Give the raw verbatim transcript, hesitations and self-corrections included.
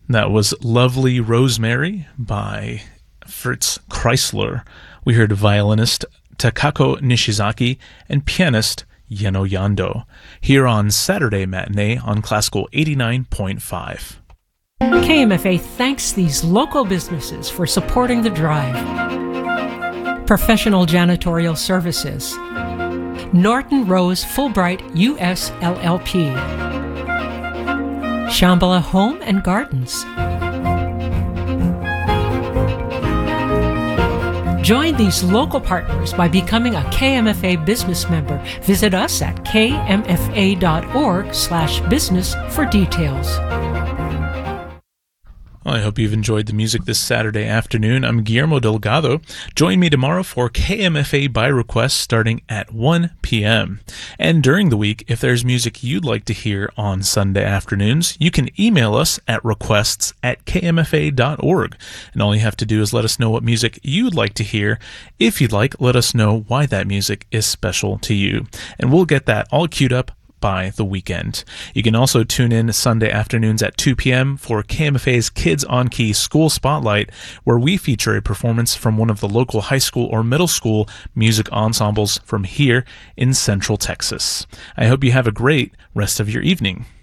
That was Lovely Rosemary by Fritz Kreisler. We heard violinist Takako Nishizaki and pianist Yeno Yando, here on Saturday Matinee on Classical eighty-nine point five. K M F A thanks these local businesses for supporting the drive. Professional Janitorial Services, Norton Rose Fulbright U S L L P, Shambhala Home and Gardens. Join these local partners by becoming a K M F A business member. Visit us at k m f a dot org slash business for details. Well, I hope you've enjoyed the music this Saturday afternoon. I'm Guillermo Delgado. Join me tomorrow for K M F A by request starting at one p.m. And during the week, if there's music you'd like to hear on Sunday afternoons, you can email us at requests at k m f a dot org. And all you have to do is let us know what music you'd like to hear. If you'd like, let us know why that music is special to you. And we'll get that all queued up by the weekend. You can also tune in Sunday afternoons at two p.m. for K M F A's Kids on Key School Spotlight, where we feature a performance from one of the local high school or middle school music ensembles from here in Central Texas. I hope you have a great rest of your evening.